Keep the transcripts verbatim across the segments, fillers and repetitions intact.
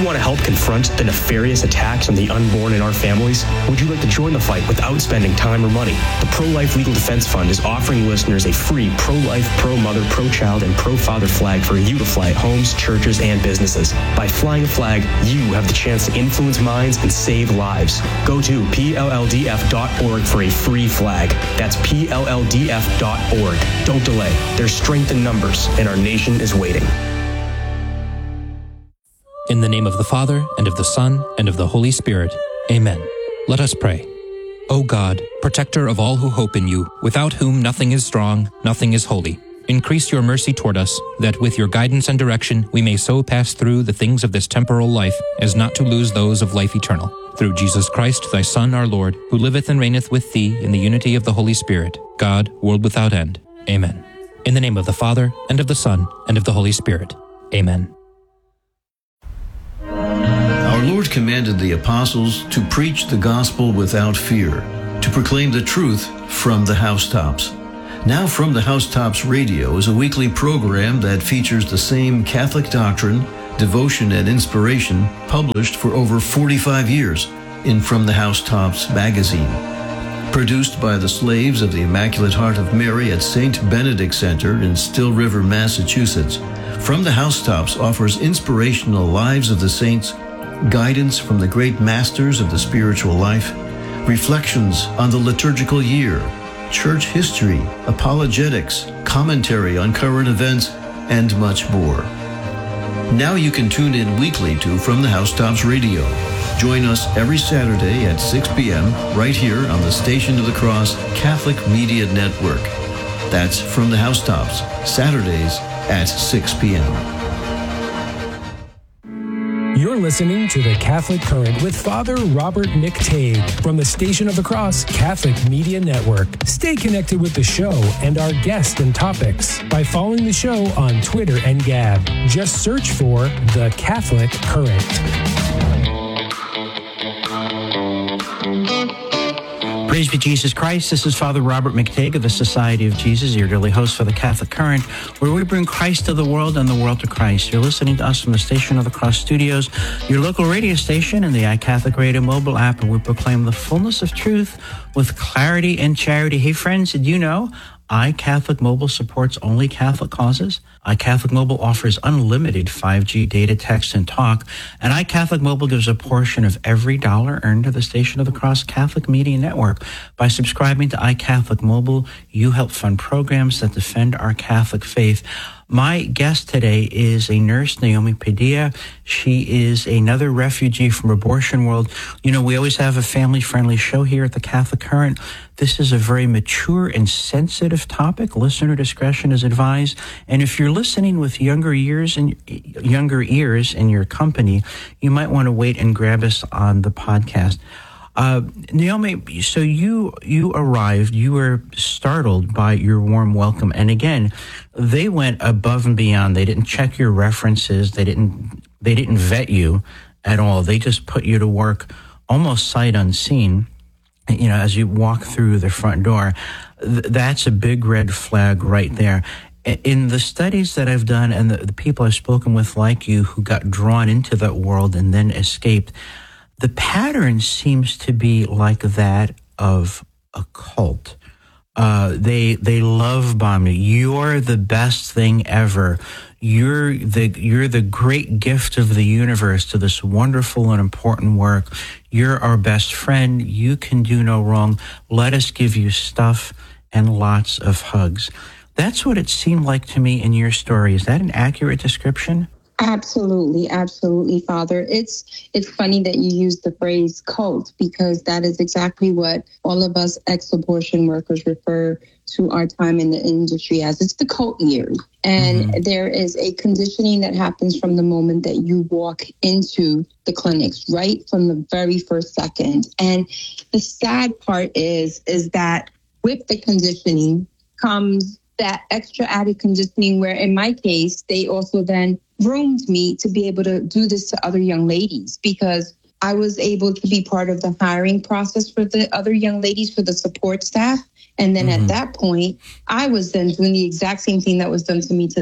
want to help confront the nefarious attacks on the unborn in our families? Would you like to join the fight without spending time or money? The Pro-Life Legal Defense Fund is offering listeners a free pro-life, pro-mother, pro-child, and pro-father flag for you to fly at homes, churches, and businesses. By flying a flag, you have the chance to influence minds and save lives. Go to P L L D F dot org for a free flag. That's P L L D F dot org. Don't delay. There's strength in numbers, and our nation is waiting. In the name of the Father, and of the Son, and of the Holy Spirit. Amen. Let us pray. O God, protector of all who hope in you, without whom nothing is strong, nothing is holy, increase your mercy toward us, that with your guidance and direction we may so pass through the things of this temporal life as not to lose those of life eternal. Through Jesus Christ, thy Son, our Lord, who liveth and reigneth with thee in the unity of the Holy Spirit, God, world without end. Amen. In the name of the Father, and of the Son, and of the Holy Spirit. Amen. Our Lord commanded the apostles to preach the gospel without fear, to proclaim the truth from the housetops. Now From the Housetops Radio is a weekly program that features the same Catholic doctrine, devotion, and inspiration published for over forty-five years in From the Housetops magazine. Produced by the slaves of the Immaculate Heart of Mary at Saint Benedict Center in Still River, Massachusetts, From the Housetops offers inspirational lives of the saints, guidance from the great masters of the spiritual life, reflections on the liturgical year, church history, apologetics, commentary on current events, and much more. Now you can tune in weekly to From the Housetops Radio. Join us every Saturday at six p.m. right here on the Station of the Cross Catholic Media Network. That's From the Housetops, Saturdays at six p.m. You're listening to The Catholic Current with Father Robert McTague from the Station of the Cross Catholic Media Network. Stay connected with the show and our guests and topics by following the show on Twitter and Gab. Just search for The Catholic Current. Praise be Jesus Christ. This is Father Robert McTague of the Society of Jesus, your daily host for the Catholic Current, where we bring Christ to the world and the world to Christ. You're listening to us from the Station of the Cross Studios, your local radio station, and the iCatholic Radio mobile app, and we proclaim the fullness of truth with clarity and charity. Hey, friends, did you know iCatholic Mobile supports only Catholic causes? iCatholic Mobile offers unlimited five G data, text, and talk, and iCatholic Mobile gives a portion of every dollar earned to the Station of the Cross Catholic Media Network. By subscribing to iCatholic Mobile, you help fund programs that defend our Catholic faith. My guest today is a nurse, Naomi Padilla. She is another refugee from abortion world. You know, we always have a family-friendly show here at the Catholic Current. This is a very mature and sensitive topic. Listener discretion is advised. And if you're listening with younger ears and younger ears in your company, you might want to wait and grab us on the podcast. Uh, Naomi, so you you arrived, you were startled by your warm welcome. And again, they went above and beyond. They didn't check your references. They didn't they didn't vet you at all. They just put you to work almost sight unseen. You know, as you walk through the front door, th- that's a big red flag right there. In the studies that I've done and the, the people I've spoken with like you who got drawn into that world and then escaped, the pattern seems to be like that of a cult. Uh, they they love bomb you. You're the best thing ever. You're the you're the great gift of the universe to this wonderful and important work. You're our best friend. You can do no wrong. Let us give you stuff and lots of hugs. That's what it seemed like to me in your story. Is that an accurate description? Absolutely, absolutely, Father. It's it's funny that you use the phrase cult, because that is exactly what all of us ex-abortion workers refer to our time in the industry as. It's the cult years. And mm-hmm. there is a conditioning that happens from the moment that you walk into the clinics, right from the very first second. And the sad part is, is that with the conditioning comes that extra added conditioning where, in my case, they also then groomed me to be able to do this to other young ladies, because I was able to be part of the hiring process for the other young ladies, for the support staff. And then mm-hmm. at that point, I was then doing the exact same thing that was done to me to them.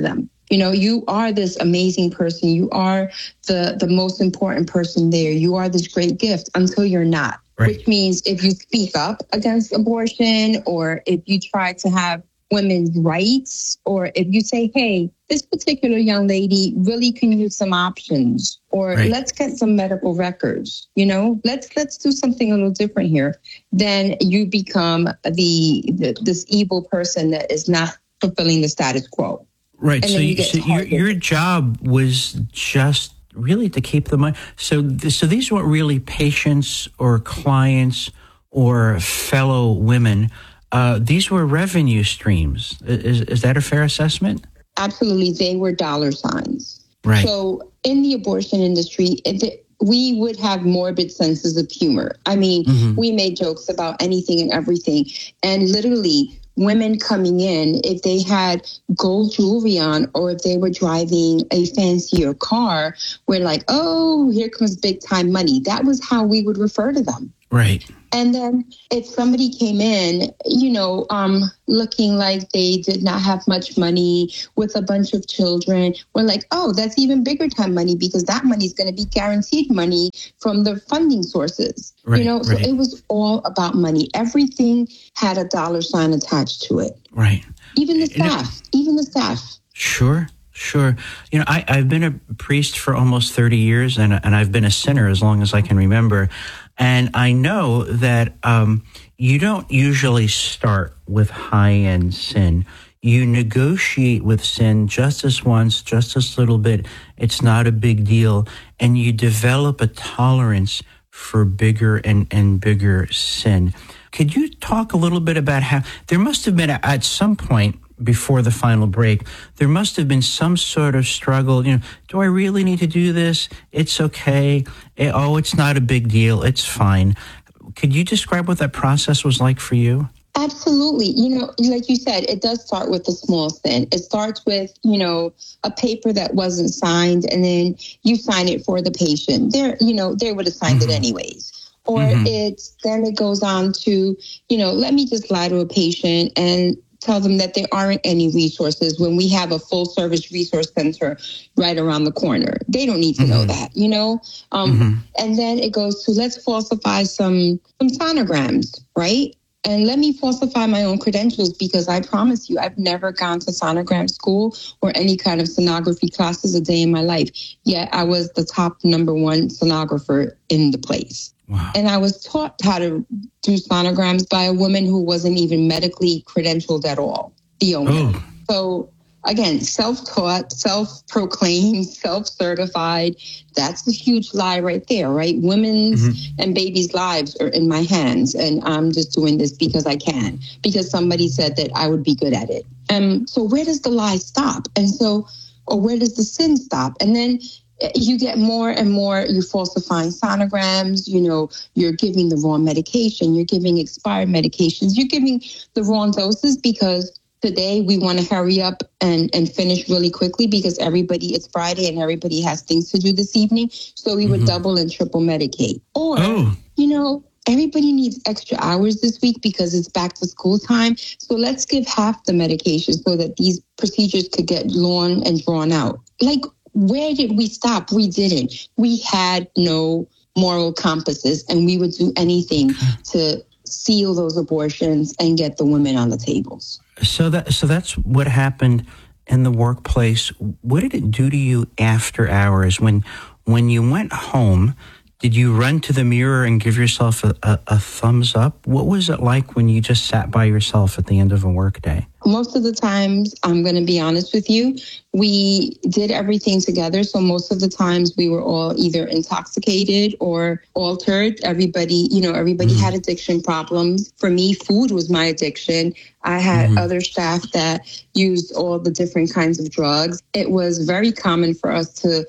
You know, you are this amazing person. You are the, the most important person there. You are this great gift until you're not. Right. Which means if you speak up against abortion, or if you try to have women's rights, or if you say, hey, this particular young lady really can use some options, or right. let's get some medical records, you know, let's let's do something a little different here, then you become the, the this evil person that is not fulfilling the status quo. Right. And so you, so your, your job was just really to keep the money. So, so these weren't really patients or clients or fellow women. Uh, these were revenue streams. Is, is that a fair assessment? Absolutely. They were dollar signs. Right. So in the abortion industry, it, we would have morbid senses of humor. I mean, mm-hmm. we made jokes about anything and everything. And literally, women coming in, if they had gold jewelry on, or if they were driving a fancier car, we're like, oh, here comes big time money. That was how we would refer to them. Right. And then if somebody came in, you know, um, looking like they did not have much money with a bunch of children, we're like, oh, that's even bigger time money, because that money is going to be guaranteed money from the funding sources. Right, you know, right. So it was all about money. Everything had a dollar sign attached to it. Right. Even the staff, it, even the staff. Sure. Sure. You know, I, I've been a priest for almost thirty years, and, and I've been a sinner as long as I can remember. And I know that um, you don't usually start with high-end sin. You negotiate with sin just this once, just this little bit. It's not a big deal. And you develop a tolerance for bigger and, and bigger sin. Could you talk a little bit about how there must have been at some point before the final break, there must have been some sort of struggle. You know, do I really need to do this? It's okay. It, oh, it's not a big deal. It's fine. Could you describe what that process was like for you? Absolutely. You know, like you said, it does start with a small sin. It starts with, you know, a paper that wasn't signed, and then you sign it for the patient. They're, you know, they would have signed mm-hmm. it anyways. Or mm-hmm. it's, then it goes on to, you know, let me just lie to a patient and tell them that there aren't any resources when we have a full service resource center right around the corner. They don't need to mm-hmm. know that, you know? Um, mm-hmm. And then it goes to, let's falsify some, some sonograms, right? And let me falsify my own credentials, because I promise you, I've never gone to sonogram school or any kind of sonography classes a day in my life. Yet I was the top number one sonographer in the place. Wow. And I was taught how to do sonograms by a woman who wasn't even medically credentialed at all, the owner. Oh. So again, self-taught, self-proclaimed, self-certified. That's a huge lie right there, right? Women's mm-hmm. and babies' lives are in my hands, and I'm just doing this because I can, because somebody said that I would be good at it. Um, so where does the lie stop? And so, or where does the sin stop? And then you get more and more, you're falsifying sonograms, you know, you're giving the wrong medication, you're giving expired medications, you're giving the wrong doses, because today we want to hurry up and, and finish really quickly, because everybody, it's Friday and everybody has things to do this evening. So we would mm-hmm. double and triple medicate. Or, oh. you know, everybody needs extra hours this week because it's back to school time. So let's give half the medication so that these procedures could get long and drawn out. Like, where did we stop? We didn't. We had no moral compasses, and we would do anything to seal those abortions and get the women on the tables. So that so that's what happened in the workplace. What did it do to you after hours? When when you went home, did you run to the mirror and give yourself a, a, a thumbs up? What was it like when you just sat by yourself at the end of a workday? Most of the times, I'm going to be honest with you, we did everything together. So most of the times we were all either intoxicated or altered. Everybody, you know, everybody mm-hmm. had addiction problems. For me, food was my addiction. I had mm-hmm. other staff that used all the different kinds of drugs. It was very common for us to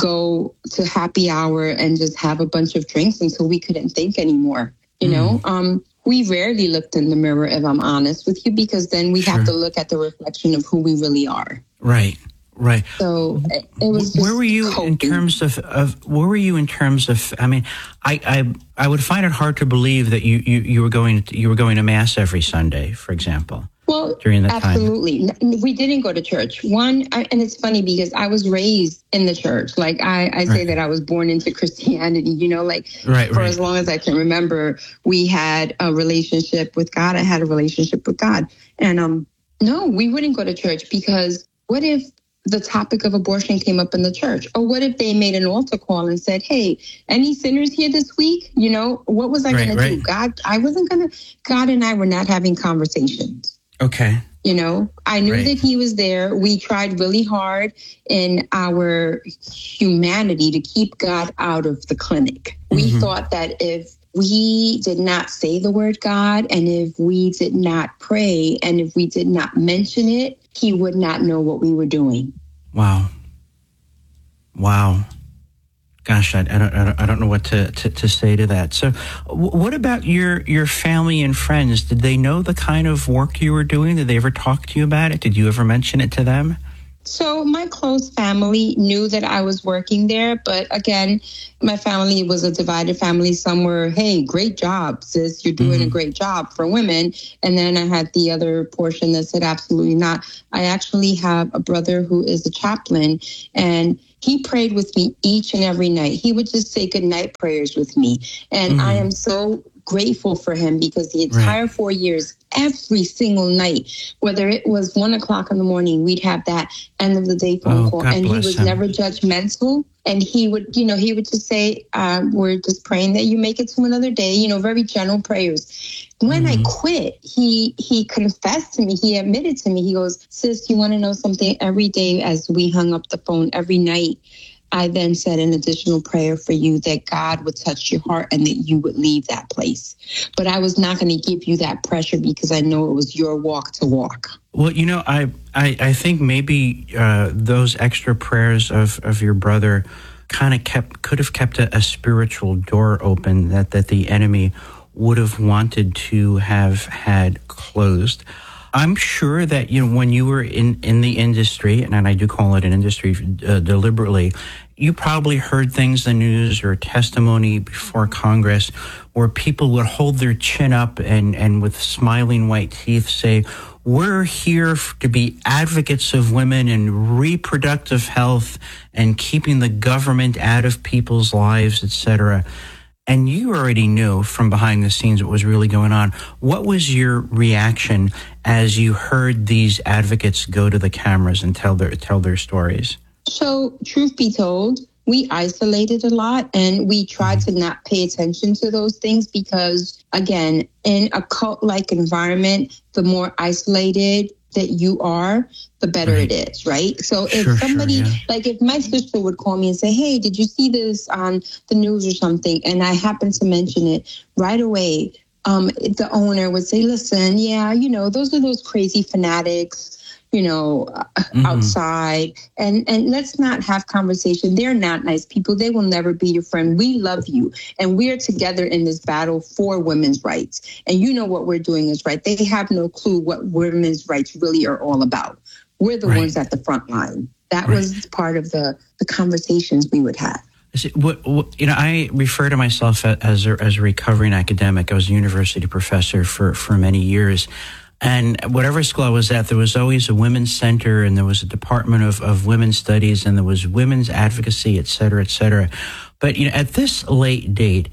go to happy hour and just have a bunch of drinks until we couldn't think anymore. You mm. know, um, we rarely looked in the mirror, if I'm honest with you, because then we sure. have to look at the reflection of who we really are. Right, right. So it, it was just where were you coping. in terms of, of where were you in terms of? I mean, I I, I would find it hard to believe that you, you, you were going to, you were going to mass every Sunday, for example. well, during that absolutely. time? Absolutely. We didn't go to church. One, I, and it's funny because I was raised in the church. Like I, I say right. that I was born into Christianity, you know, like right, for right. as long as I can remember, we had a relationship with God. I had a relationship with God. And um, no, we wouldn't go to church because what if the topic of abortion came up in the church? Or what if they made an altar call and said, hey, any sinners here this week? You know, what was I right, going right. to do? God, I wasn't going to, God and I were not having conversations. Okay. You know, I knew right. that he was there. We tried really hard in our humanity to keep God out of the clinic. Mm-hmm. We thought that if we did not say the word God, and if we did not pray, and if we did not mention it, he would not know what we were doing. Wow. Wow. Gosh, I, I don't, I don't, I don't know what to, to, to say to that. So, w- what about your, your family and friends? Did they know the kind of work you were doing? Did they ever talk to you about it? Did you ever mention it to them? So my close family knew that I was working there. But again, my family was a divided family. Some were, hey, great job, sis. You're doing mm-hmm. a great job for women. And then I had the other portion that said, absolutely not. I actually have a brother who is a chaplain, and he prayed with me each and every night. He would just say goodnight prayers with me. And mm-hmm. I am so grateful for him because the entire right. four years, every single night, whether it was one o'clock in the morning, we'd have that end of the day phone oh, call. God and he was him. never judgmental. And he would, you know, he would just say, uh, we're just praying that you make it to another day, you know, very general prayers. When mm-hmm. I quit, he he confessed to me, he admitted to me, he goes, sis, you want to know something? Every day as we hung up the phone, every night, I then said an additional prayer for you that God would touch your heart and that you would leave that place. But I was not going to give you that pressure because I know it was your walk to walk. Well, you know, I I, I think maybe uh, those extra prayers of, of your brother kind of kept could have kept a, a spiritual door open that, that the enemy would have wanted to have had closed. I'm sure that, you know, when you were in, in the industry, and I do call it an industry uh, deliberately, you probably heard things in the news or testimony before Congress where people would hold their chin up and, and with smiling white teeth say, we're here to be advocates of women and reproductive health and keeping the government out of people's lives, et cetera. And you already knew from behind the scenes what was really going on. What was your reaction as you heard these advocates go to the cameras and tell their tell their stories? So, truth be told, we isolated a lot and we tried to not pay attention to those things because, again, in a cult-like environment, the more isolated that you are, the better right. it is, right? So if sure, somebody, sure, yeah. like if my sister would call me and say, hey, did you see this on the news or something? And I happen to mention it right away, um, the owner would say, listen, yeah, you know, those are those crazy fanatics, you know, mm-hmm. outside. And, and let's not have conversation. They're not nice people. They will never be your friend. We love you. And we're together in this battle for women's rights. And you know what we're doing is right. They have no clue what women's rights really are all about. We're the right. ones at the front line. That right. was part of the, the conversations we would have. What, what, you know, I refer to myself as a, as a recovering academic. I was a university professor for, for many years. And whatever school I was at, there was always a women's center and there was a department of, of women's studies and there was women's advocacy, et cetera, et cetera. But, you know, at this late date,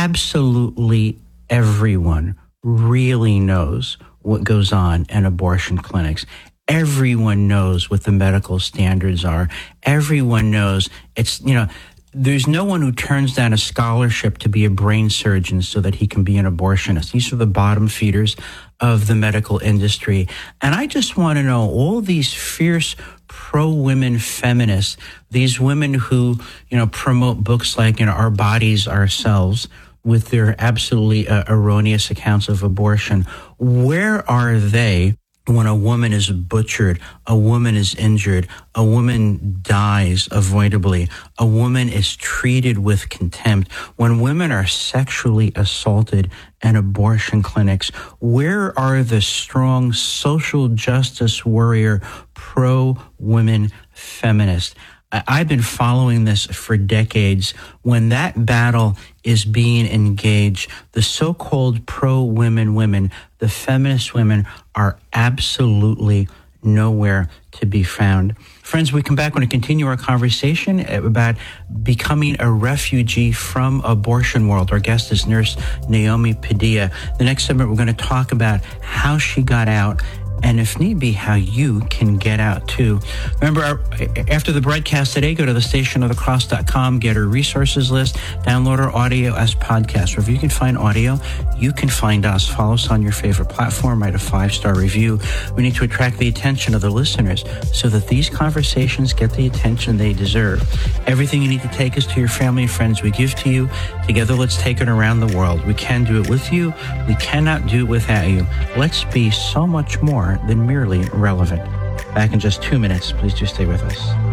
absolutely everyone really knows what goes on in abortion clinics. Everyone knows what the medical standards are. Everyone knows it's, you know, there's no one who turns down a scholarship to be a brain surgeon so that he can be an abortionist. These are the bottom feeders of the medical industry. And I just want to know, all these fierce pro-women feminists, these women who, you know, promote books like, you know, Our Bodies, Ourselves, with their absolutely uh, erroneous accounts of abortion, where are they when a woman is butchered, a woman is injured, a woman dies avoidably, a woman is treated with contempt, when women are sexually assaulted in abortion clinics? Where are the strong social justice warrior, pro-women feminists? I've been following this for decades. When that battle is being engaged, the so-called pro-women women, the feminist women, are absolutely nowhere to be found. Friends, we come back. We're going to continue our conversation about becoming a refugee from abortion world. Our guest is Nurse Naomi Padilla. The next segment, we're going to talk about how she got out, and if need be, how you can get out too. Remember, our, after the broadcast today, go to the station of the cross dot com, get our resources list, download our audio as podcasts. Wherever you can find audio, you can find us. Follow us on your favorite platform, write a five-star review. We need to attract the attention of the listeners so that these conversations get the attention they deserve. Everything you need to take us to your family and friends we give to you. Together, let's take it around the world. We can do it with you. We cannot do it without you. Let's be so much more than merely relevant. Back in just two minutes. Please do stay with us.